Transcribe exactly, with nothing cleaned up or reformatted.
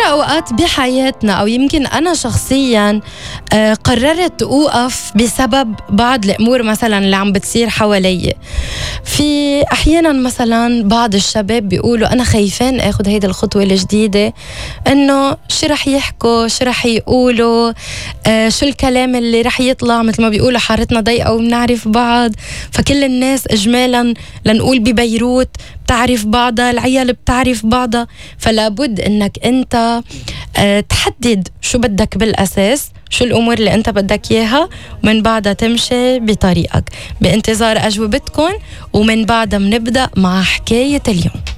أوقات بحياتنا أو يمكن أنا شخصياً آه قررت أوقف بسبب بعض الأمور مثلاً اللي عم بتصير حوالي. في أحياناً مثلاً بعض الشباب بيقولوا أنا خايفان أخذ هيدا الخطوة الجديدة، إنه شو رح يحكوا، شو رح يقولوا، آه شو الكلام اللي رح يطلع، مثل ما بيقولوا حارتنا ضيقة وبنعرف بعض، فكل الناس إجمالاً لنقول ببيروت بتعرف بعضها، العيال بتعرف بعضها. فلا بد إنك أنت أه تحدد شو بدك بالأساس، شو الأمور اللي أنت بدك إياها، ومن بعدها تمشي بطريقك بانتظار أجوبتكم، ومن بعدها بنبدأ مع حكاية اليوم.